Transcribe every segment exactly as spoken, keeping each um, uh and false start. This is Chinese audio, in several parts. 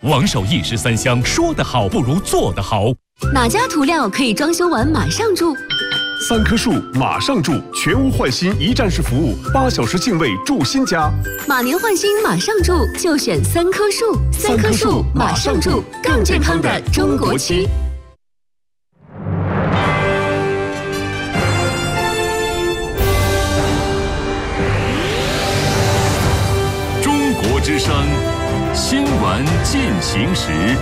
王守义十三香，说得好不如做得好。 哪家涂料可以装修完马上住？ 三棵树马上住，全屋换新一站式服务，八小时净位住新家。 马年换新马上住，就选三棵树。三棵树马上住，更健康的中国漆。 中国之声新闻进行时。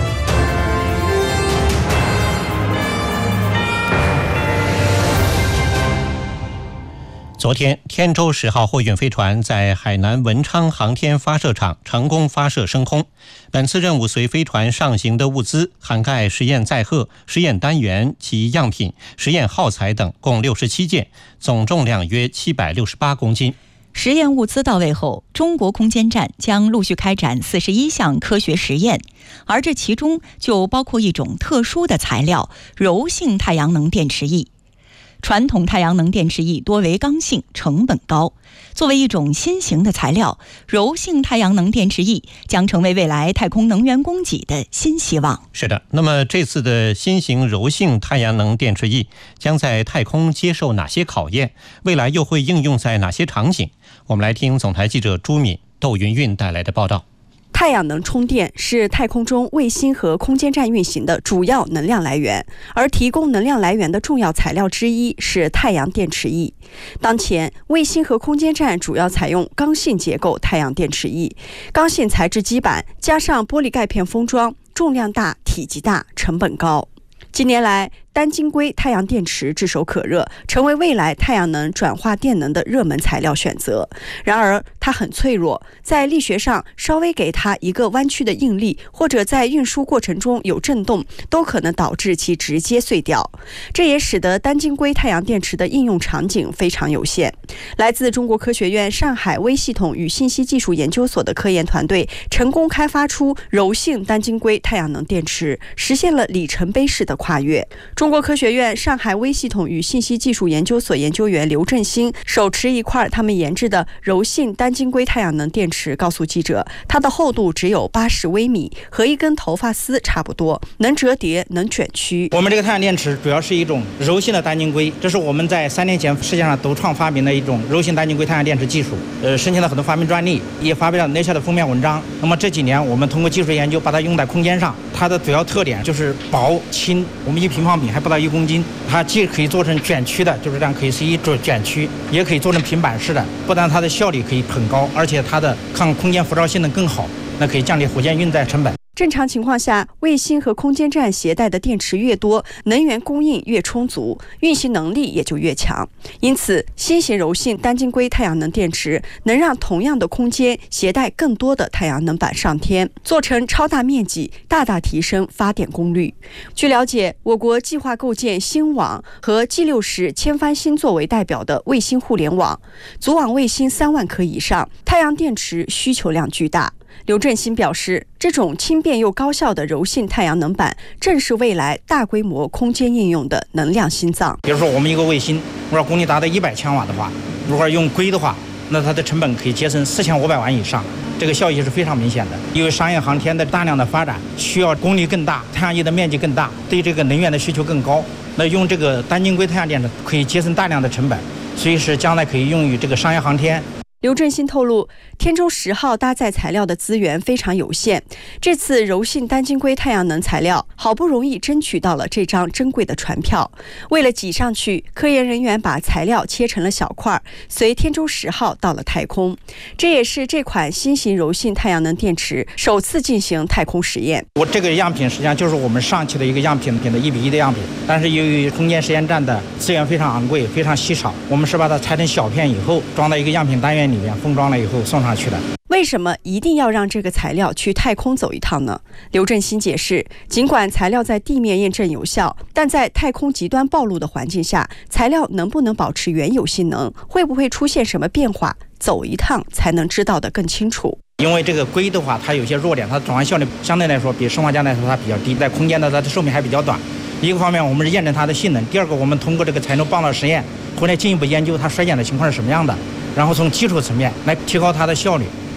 昨天，天舟十号货运飞船在海南文昌航天发射场成功发射升空。本次任务随飞船上行的物资涵盖实验载荷、实验单元及样品、实验耗材等，共六十七件，总重量约七百六十八公斤。 实验物资到位后，中国空间站将陆续开展四十一项科学实验，而这其中就包括一种特殊的材料——柔性太阳能电池液。传统太阳能电池液多为刚性，成本高。作为一种新型的材料，柔性太阳能电池液将成为未来太空能源供给的新希望。 是的，那么这次的新型柔性太阳能电池液将在太空接受哪些考验？未来又会应用在哪些场景？我们来听总台记者朱敏、窦云韵带来的报道。 太阳能充电是太空中卫星和空间站运行的主要能量来源，而提供能量来源的重要材料之一是太阳电池液。当前，卫星和空间站主要采用刚性结构太阳电池液，刚性材质基板加上玻璃钙片封装，重量大、体积大、成本高。近年来，单晶硅太阳电池炙手可热，成为未来太阳能转化电能的热门材料选择。然而，它很脆弱，在力学上稍微给它一个弯曲的应力，或者在运输过程中有震动，都可能导致其直接碎掉。这也使得单晶硅太阳电池的应用场景非常有限。来自中国科学院上海微系统与信息技术研究所的科研团队成功开发出柔性单晶硅太阳能电池，实现了里程碑式的跨越。中国科学院上海微系统与信息技术研究所研究员刘振兴手持一块他们研制的柔性单晶硅太阳能电池，告诉记者，它的厚度只有八十微米，和一根头发丝差不多，能折叠，能卷曲。 我们这个太阳电池主要是一种柔性的单晶硅，这是我们在三年前世界上独创发明的一种柔性单晶硅太阳电池技术，呃，申请了很多发明专利，也发表了 Nature 的封面文章。那么这几年，我们通过技术研究，把它用在空间上。它的主要特点就是薄轻，我们一平方米还不到一公斤。它既可以做成卷曲的，就是这样可以随意做卷曲，也可以做成平板式的。不但它的效率可以很高，而且它的抗空间辐照性能更好，那可以降低火箭运载成本。 正常情况下，卫星和空间站携带的电池越多，能源供应越充足，运行能力也就越强。因此，新型柔性单晶硅太阳能电池能让同样的空间携带更多的太阳能板上天，做成超大面积，大大提升发电功率。据了解，我国计划构建星网和 G 六十千帆星作为代表的卫星互联网，组网卫星三万颗以上，太阳电池需求量巨大。刘振兴表示，这种轻便又高效的柔性太阳能板正是未来大规模空间应用的能量心脏。 比如说我们一个卫星如果功率达到一百千瓦的话，如果用硅的话，那它的成本可以节省四千五百万以上，这个效益是非常明显的。因为商业航天的大量的发展需要功率更大，太阳液的面积更大，对这个能源的需求更高，那用这个单晶硅太阳电池可以节省大量的成本，所以是将来可以用于这个商业航天。 刘振兴透露，天舟十号搭载材料的资源非常有限，这次柔性单晶硅太阳能材料好不容易争取到了这张珍贵的船票。为了挤上去，科研人员把材料切成了小块，随天舟十号到了太空。这也是这款新型柔性太阳能电池首次进行太空实验。 我这个样品实际上就是我们上期的一个样品品的一比一的样品，但是由于空间实验站的资源非常昂贵，非常稀少，我们是把它拆成小片以后，装到一个样品单元里面封装了以后送上去的。 为什么一定要让这个材料去太空走一趟呢？刘振兴解释，尽管材料在地面验证有效，但在太空极端暴露的环境下，材料能不能保持原有性能，会不会出现什么变化，走一趟才能知道得更清楚。 因为这个硅的话，它有些弱点，它转换效率相对来说比生化镓来说它比较低，在空间的它的寿命还比较短。一个方面我们是验证它的性能，第二个我们通过这个材料棒道实验回来进一步研究它衰减的情况是什么样的，然后从基础层面来提高它的效率，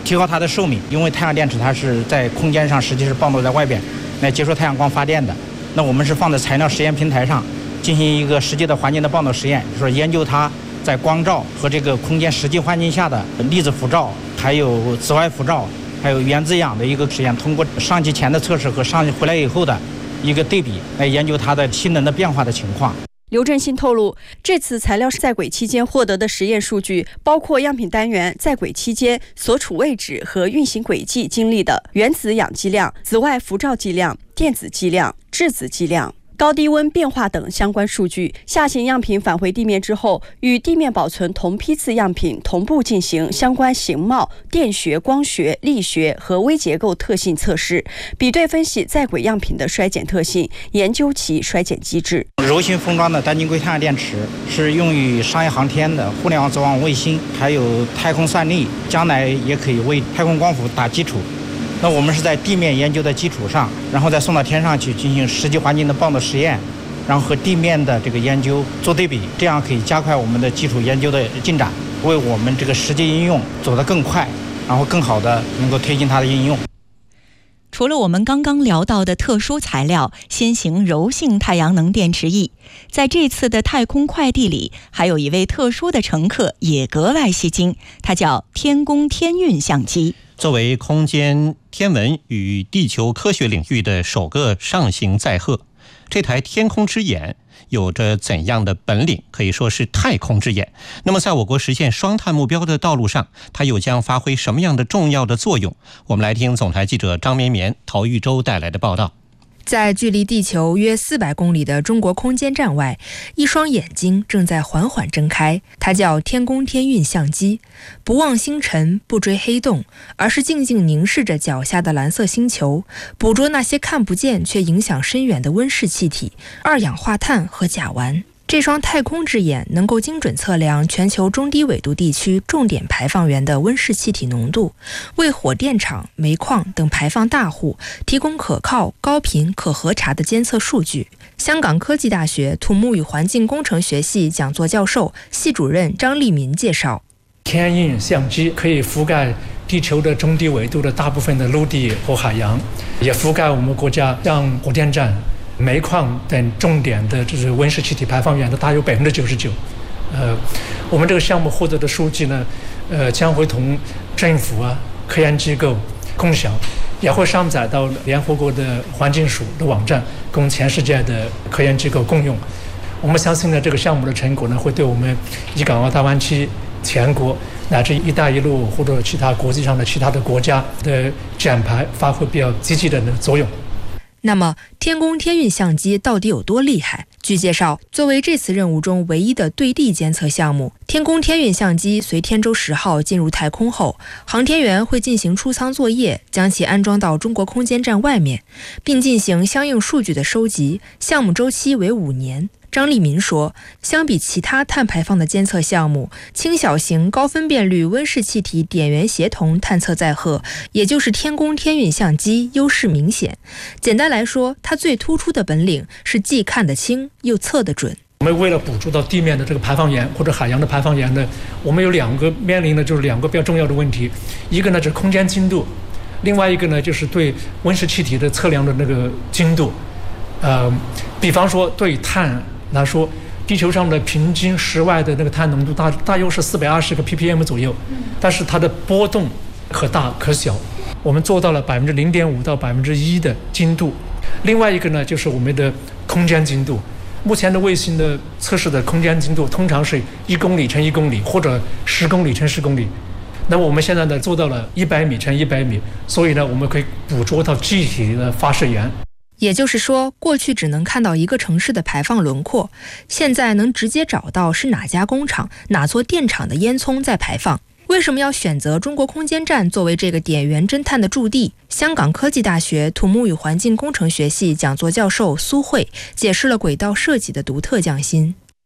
提高它的寿命。因为太阳电池它是在空间上实际是暴露在外边来接受太阳光发电的，那我们是放在材料实验平台上进行一个实际的环境的暴露实验，就是说研究它在光照和这个空间实际环境下的粒子辐照，还有紫外辐照，还有原子氧的一个实验，通过上机前的测试和上机回来以后的一个对比，来研究它的性能的变化的情况。 刘振兴透露，这次材料在轨期间获得的实验数据包括样品单元在轨期间所处位置和运行轨迹经历的原子氧剂量、紫外辐照剂量、电子剂量、质子剂量、高低温变化等相关数据。下行样品返回地面之后，与地面保存同批次样品同步进行相关形貌、电学、光学、力学和微结构特性测试，比对分析在轨样品的衰减特性，研究其衰减机制。 柔性封装的单晶硅太阳电池是用于商业航天的、互联网走网卫星，还有太空算力，将来也可以为太空光伏打基础。那我们是在地面研究的基础上，然后再送到天上去进行实际环境的暴露实验，然后和地面的这个研究做对比，这样可以加快我们的基础研究的进展，为我们这个实际应用走得更快，然后更好的能够推进它的应用。 除了我们刚刚聊到的特殊材料新型柔性太阳能电池翼，在这次的太空快递里，还有一位特殊的乘客也格外吸睛，他叫天宫天运相机。 作为空间天文与地球科学领域的首个上行载荷，这台天空之眼有着怎样的本领？可以说是太空之眼。那么在我国实现双碳目标的道路上，它又将发挥什么样的重要的作用？我们来听总台记者张绵绵、陶玉洲带来的报道。 在距离地球约四百公里的中国空间站外，一双眼睛正在缓缓睁开，它叫天宫天运相机。不望星辰，不追黑洞，而是静静凝视着脚下的蓝色星球，捕捉那些看不见却影响深远的温室气体、二氧化碳和甲烷。这双太空之眼能够精准测量全球中低纬度地区重点排放源的温室气体浓度，为火电厂、煤矿等排放大户提供可靠、高频、可核查的监测数据。香港科技大学土木与环境工程学系讲座教授、系主任张立民介绍， 天运相机可以覆盖地球的中低纬度的大部分的陆地和海洋，也覆盖我们国家像火电站、煤矿等重点的就是温室气体排放源的大约百分之九十九。呃，我们这个项目获得的数据呢，呃，将会同政府啊、科研机构共享，也会上载到联合国的环境署的网站，供全世界的科研机构共用。我们相信呢，这个项目的成果呢，会对我们粤港澳大湾区全国乃至“一带一路”或者其他国际上的其他的国家的减排发挥比较积极的作用。 那么天宫天运相机到底有多厉害？据介绍，作为这次任务中唯一的对地监测项目，天宫天运相机随天舟十号进入太空后，航天员会进行出舱作业，将其安装到中国空间站外面，并进行相应数据的收集，项目周期为五年。张立民说，相比其他碳排放的监测项目，轻小型高分辨率温室气体点源协同探测载荷，也就是天宫天运相机优势明显。简单来说，它最突出的本领是既看得清又测得准。 我们为了捕捉到地面的这个排放源或者海洋的排放源呢，我们有两个面临的就是两个比较重要的问题，一个呢是空间精度，另外一个呢就是对温室气体的测量的那个精度。呃，比方说对于碳来说，地球上的平均室外的那个碳浓度大大约是四百二十个 ppm 左右，但是它的波动可大可小，我们做到了百分之零点五到百分之一的精度。另外一个呢，就是我们的空间精度。目前的卫星的测试的空间精度通常是一公里乘一公里，或者十公里乘十公里。那么我们现在呢做到了一百米乘一百米，所以呢我们可以捕捉到具体的发射源。 也就是说，过去只能看到一个城市的排放轮廓，现在能直接找到是哪家工厂、哪座电厂的烟囱在排放。为什么要选择中国空间站作为这个点源侦探的驻地？香港科技大学土木与环境工程学系讲座教授苏慧解释了轨道设计的独特匠心。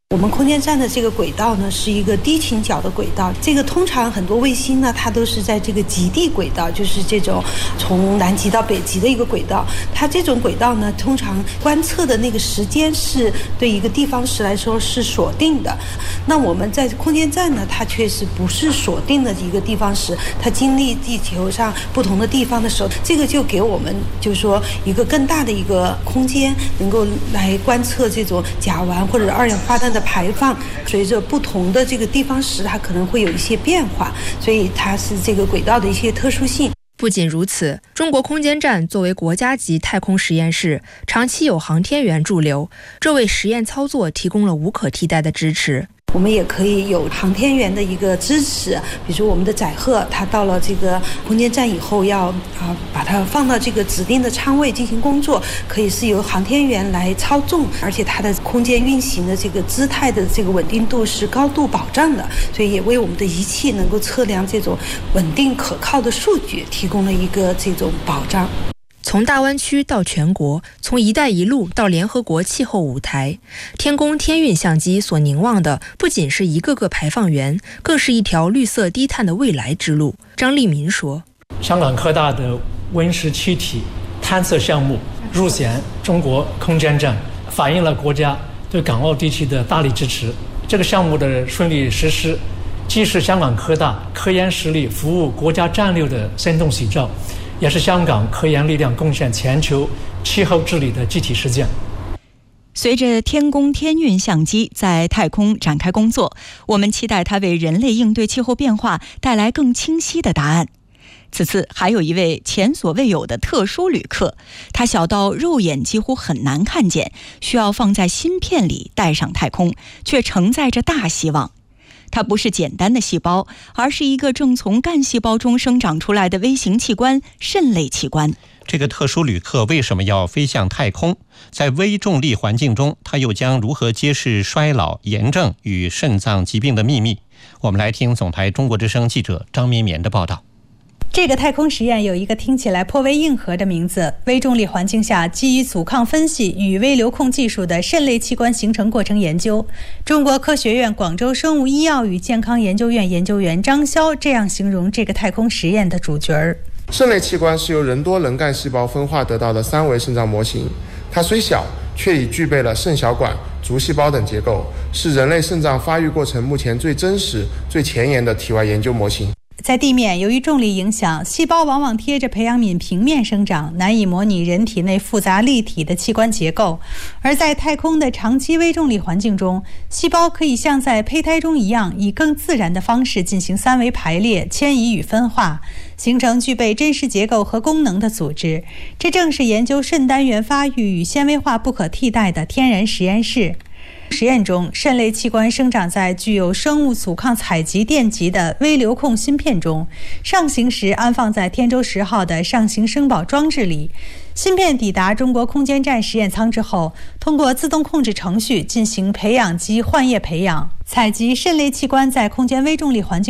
我们空间站的这个轨道呢，是一个低倾角的轨道。这个通常很多卫星呢，它都是在这个极地轨道，就是这种从南极到北极的一个轨道。它这种轨道呢，通常观测的那个时间是对一个地方时来说是锁定的。那我们在空间站呢，它确实不是锁定的一个地方时，它经历地球上不同的地方的时候，这个就给我们就是说一个更大的一个空间，能够来观测这种甲烷或者二氧化碳的排放。随着不同的这个地方时，它可能会有一些变化，所以它是这个轨道的一些特殊性。 不仅如此，中国空间站作为国家级太空实验室，长期有航天员驻留，这为实验操作提供了无可替代的支持。 我们也可以有航天员的一个支持，比如说我们的载荷，它到了这个空间站以后要啊把它放到这个指定的舱位进行工作，可以是由航天员来操纵，而且它的空间运行的这个姿态的这个稳定度是高度保障的，所以也为我们的仪器能够测量这种稳定可靠的数据提供了一个这种保障。 从大湾区到全国，从一带一路到联合国气候舞台，天宫天运相机所凝望的不仅是一个个排放源，更是一条绿色低碳的未来之路。张立民说， 香港科大的温室气体探测项目入选中国空间站，反映了国家对港澳地区的大力支持。这个项目的顺利实施，既是香港科大科研实力服务国家战略的生动写照，也是香港科研力量贡献全球气候治理的具体实践。 随着天宫天运相机在太空展开工作，我们期待它为人类应对气候变化带来更清晰的答案。此次还有一位前所未有的特殊旅客，他小到肉眼几乎很难看见，需要放在芯片里带上太空，却承载着大希望。它不是简单的细胞，而是一个正从干细胞中生长出来的微型器官——肾类器官。 这个特殊旅客为什么要飞向太空？在微重力环境中，他又将如何揭示衰老、炎症与肾脏疾病的秘密？我们来听总台中国之声记者张绵绵的报道。 这个太空实验有一个听起来颇为硬核的名字：微重力环境下基于阻抗分析与微流控技术的肾类器官形成过程研究。中国科学院广州生物医药与健康研究院研究员张潇这样形容这个太空实验的主角儿： 肾类器官是由人多能干细胞分化得到的三维肾脏模型，它虽小，却已具备了肾小管、足细胞等结构，是人类肾脏发育过程目前最真实、最前沿的体外研究模型。 在地面，由于重力影响，细胞往往贴着培养皿平面生长，难以模拟人体内复杂立体的器官结构。而在太空的长期微重力环境中，细胞可以像在胚胎中一样，以更自然的方式进行三维排列、迁移与分化，形成具备真实结构和功能的组织。这正是研究肾单元发育与纤维化不可替代的天然实验室。实验中，肾类器官生长在具有生物阻抗采集电极的微流控芯片中，上行时安放在天舟十号的上行生保装置里。芯片抵达中国空间站实验舱之后，通过自动控制程序进行培养及换液培养，采集肾类器官在空间微重力环境